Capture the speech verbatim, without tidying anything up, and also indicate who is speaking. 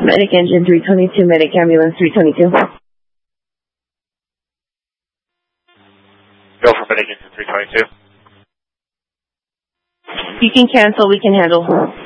Speaker 1: Medic engine three twenty-two, medic ambulance three twenty-two.
Speaker 2: Go for medic engine three twenty-two.
Speaker 1: You can cancel, we can handle.